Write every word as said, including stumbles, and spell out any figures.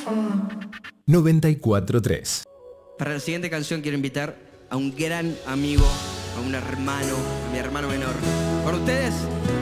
noventa y cuatro tres. Para la siguiente canción quiero invitar a un gran amigo, a un hermano, a mi hermano menor. Con ustedes,